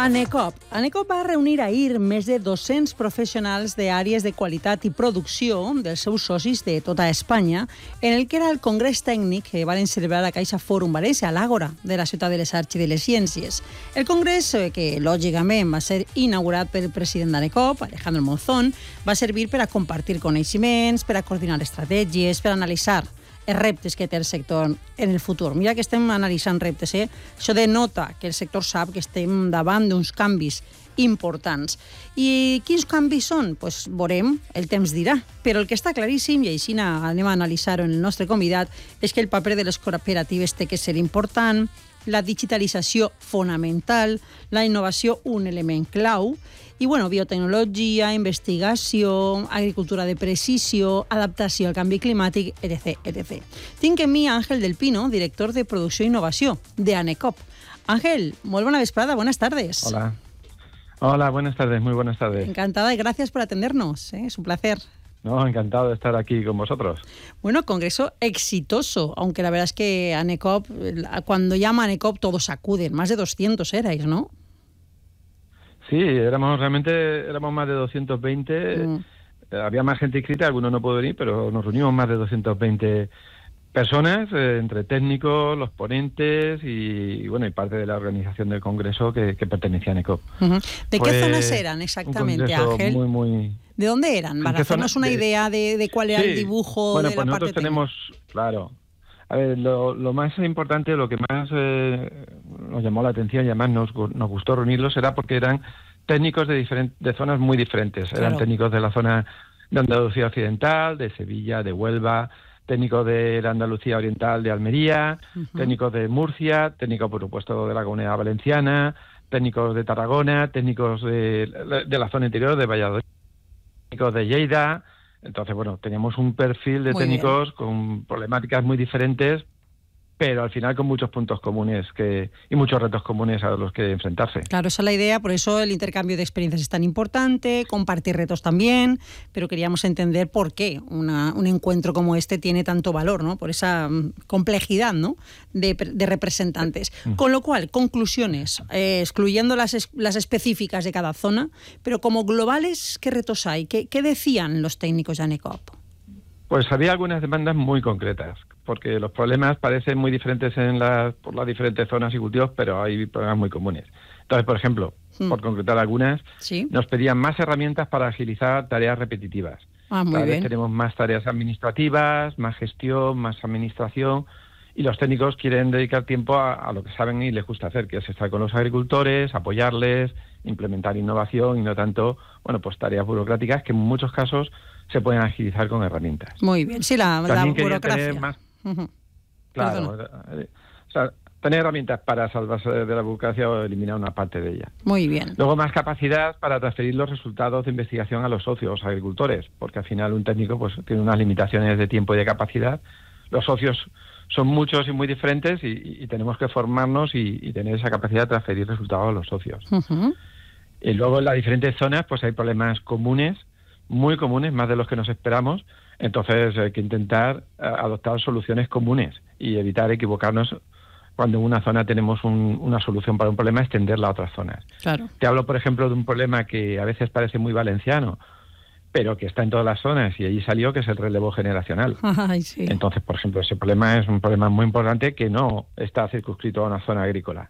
ANECOP. ANECOP va reunir ahir més de 200 professionals d'àrees de qualitat i producció dels seus socis de tota Espanya, en el que era el congrés tècnic que van celebrar a Caixa Fòrum València, a l'Àgora de la ciutat de les Arts i de les Ciències. El congrés, que lògicament va ser inaugurat pel president d'ANECOP, Alejandro Monzón, va servir per a compartir coneixements, per a coordinar estratègies, per a analitzar els reptes que té el sector en el futur. Mira que estem analitzant reptes, Això denota que el sector sap que estem davant d'uns canvis importants. I quins canvis són? Pues veurem, el temps dirà. Però el que està claríssim, i així anem a analitzar-ho en el nostre convidat, és que el paper de les cooperatives té que ser important, la digitalització fonamental, la innovació un element clau, i biotecnologia, investigació, agricultura de precisió, adaptació al canvi climàtic, etc. Tinc amb mi Ángel del Pino, director de Producció i Innovació de ANECOP. Ángel, molt bona vesprada, buenas tardes. Hola, buenas tardes, muy buenas tardes. Encantada y gracias por atendernos, es un placer. No, encantado de estar aquí con vosotros. Bueno, congreso exitoso, aunque la verdad es que ANECOP, cuando llama ANECOP todos acuden, más de 200 erais, ¿no? Sí, éramos más de 220, había más gente inscrita, algunos no pudo venir, pero nos reunimos más de 220 personas, entre técnicos, los ponentes y parte de la organización del congreso que pertenecía a ANECOP. ¿De qué zonas eran exactamente, Ángel? ¿De dónde eran? Para hacernos una idea de cuál era el dibujo de la parte nosotros tenemos, claro. A ver, lo más importante, lo que más nos llamó la atención y además nos gustó reunirlos era porque eran técnicos de zonas muy diferentes. Claro. Eran técnicos de la zona de Andalucía Occidental, de Sevilla, de Huelva, técnicos de la Andalucía Oriental, de Almería, técnicos de Murcia, técnicos, por supuesto, de la Comunidad Valenciana, técnicos de Tarragona, técnicos de la zona interior, de Valladolid, técnicos de Lleida. Entonces, teníamos un perfil de técnicos con problemáticas muy diferentes, pero al final con muchos puntos comunes y muchos retos comunes a los que enfrentarse. Claro, esa es la idea, por eso el intercambio de experiencias es tan importante, compartir retos también, pero queríamos entender por qué un encuentro como este tiene tanto valor, ¿no? Por esa complejidad, ¿no? de representantes. Con lo cual, conclusiones, excluyendo las específicas de cada zona, pero como globales, ¿qué retos hay? ¿Qué decían los técnicos de ANECOP? Pues había algunas demandas muy concretas, porque los problemas parecen muy diferentes por las diferentes zonas y cultivos, pero hay problemas muy comunes. Entonces, por ejemplo, por concretar algunas, nos pedían más herramientas para agilizar tareas repetitivas. Muy bien. Tenemos más tareas administrativas, más gestión, más administración, y los técnicos quieren dedicar tiempo a lo que saben y les gusta hacer, que es estar con los agricultores, apoyarles, implementar innovación y no tanto, tareas burocráticas que en muchos casos se pueden agilizar con herramientas. Muy bien, sí, la burocracia. Tener más, claro, tener herramientas para salvarse de la burocracia o eliminar una parte de ella. Muy bien. Luego más capacidad para transferir los resultados de investigación a los socios, agricultores, porque al final un técnico tiene unas limitaciones de tiempo y de capacidad. Los socios son muchos y muy diferentes y tenemos que formarnos y tener esa capacidad de transferir resultados a los socios. Y luego en las diferentes zonas hay problemas comunes, muy comunes, más de los que nos esperamos. Entonces hay que intentar adoptar soluciones comunes y evitar equivocarnos cuando en una zona tenemos una solución para un problema, extenderla a otras zonas. Claro. Te hablo, por ejemplo, de un problema que a veces parece muy valenciano, pero que está en todas las zonas y allí salió, que es el relevo generacional. Ay, sí. Entonces, por ejemplo, ese problema es un problema muy importante que no está circunscrito a una zona agrícola.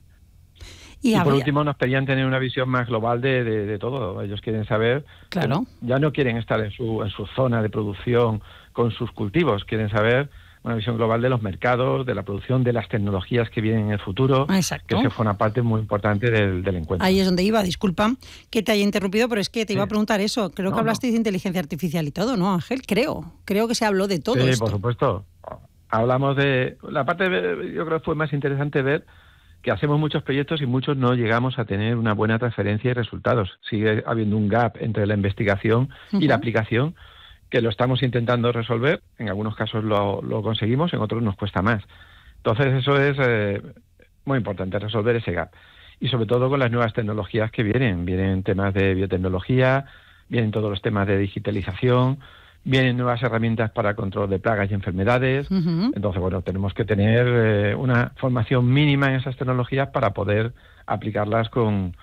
Y por último nos pedían tener una visión más global de todo. Ellos quieren saber, claro, ya no quieren estar en su zona de producción con sus cultivos, quieren saber una visión global de los mercados, de la producción, de las tecnologías que vienen en el futuro. Exacto. Que esa fue una parte muy importante del encuentro. Ahí es donde iba, disculpa que te haya interrumpido, pero es que te iba a preguntar eso. Creo que hablaste de inteligencia artificial y todo, ¿no, Ángel? Creo que se habló de todo esto. Sí, por supuesto. Hablamos de... La parte, yo creo que fue más interesante ver que hacemos muchos proyectos y muchos no llegamos a tener una buena transferencia y resultados. Sigue habiendo un gap entre la investigación y la aplicación, que lo estamos intentando resolver. En algunos casos lo conseguimos, en otros nos cuesta más. Entonces eso es muy importante, resolver ese gap. Y sobre todo con las nuevas tecnologías que vienen. Vienen temas de biotecnología, vienen todos los temas de digitalización, vienen nuevas herramientas para control de plagas y enfermedades. Entonces, tenemos que tener una formación mínima en esas tecnologías para poder aplicarlas con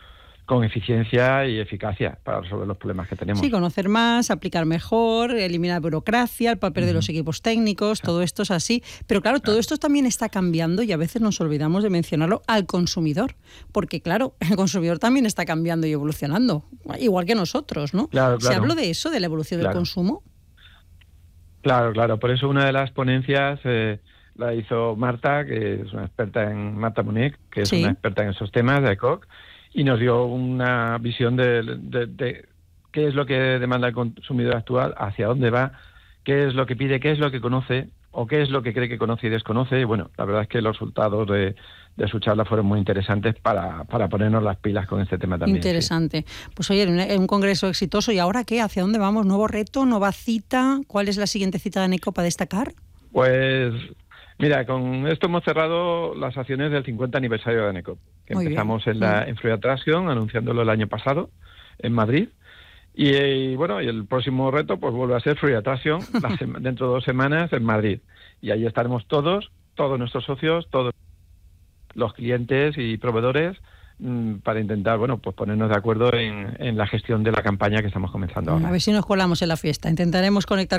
con eficiencia y eficacia para resolver los problemas que tenemos. Sí, conocer más, aplicar mejor, eliminar burocracia, el papel de los equipos técnicos, todo esto es así. Pero claro, todo esto también está cambiando y a veces nos olvidamos de mencionarlo al consumidor. Porque claro, el consumidor también está cambiando y evolucionando, igual que nosotros, ¿no? Claro. ¿Se habló de eso, de la evolución del consumo? Claro. Por eso una de las ponencias la hizo Marta, que es una experta Marta Munic, que es una experta en esos temas de ECOC, y nos dio una visión de qué es lo que demanda el consumidor actual, hacia dónde va, qué es lo que pide, qué es lo que conoce o qué es lo que cree que conoce y desconoce. Y bueno, la verdad es que los resultados de su charla fueron muy interesantes para ponernos las pilas con este tema también. Interesante. Sí. Pues oye, un congreso exitoso. ¿Y ahora qué? ¿Hacia dónde vamos? ¿Nuevo reto? ¿Nueva cita? ¿Cuál es la siguiente cita de ANECO para destacar? Pues mira, con esto hemos cerrado las acciones del 50 aniversario de ANECO, que muy empezamos en Fruit Attraction, anunciándolo el año pasado en Madrid. Y bueno, y el próximo reto pues vuelve a ser Fruit Attraction dentro de 2 semanas en Madrid. Y ahí estaremos todos nuestros socios, todos los clientes y proveedores para intentar, pues ponernos de acuerdo en la gestión de la campaña que estamos comenzando ahora. A ver si nos colamos en la fiesta. Intentaremos conectar